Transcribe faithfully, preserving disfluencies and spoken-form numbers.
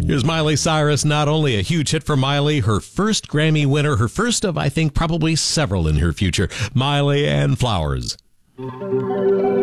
Here's Miley Cyrus, not only a huge hit for Miley, her first Grammy winner, her first of, I think, probably several in her future. Miley and Flowers.